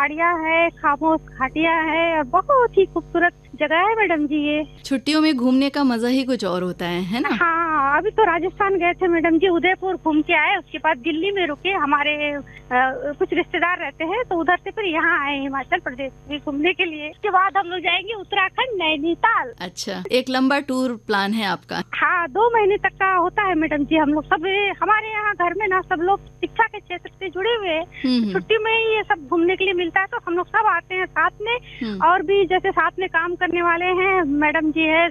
पहाड़ियाँ है, खामोश घाटियाँ है और बहुत ही खूबसूरत जगह है मैडम जी ये। छुट्टियों में घूमने का मजा ही कुछ और होता है ना? हाँ, अभी तो राजस्थान गए थे मैडम जी, उदयपुर घूम के आए, उसके बाद दिल्ली में रुके, हमारे कुछ रिश्तेदार रहते हैं तो उधर से फिर यहाँ आए हिमाचल प्रदेश में घूमने के लिए। उसके बाद हम लोग जाएंगे उत्तराखंड नैनीताल। अच्छा, एक लंबा टूर प्लान है आपका? हाँ, 2 महीने तक का होता है मैडम जी। हम लोग सब हमारे यहाँ घर में ना सब लोग शिक्षा के क्षेत्र से जुड़े हुए हैं, छुट्टी में ही ये सब घूमने के लिए मिलता है तो हम लोग सब आते हैं साथ में। और भी जैसे साथ में काम करने वाले हैं मैडम जी है,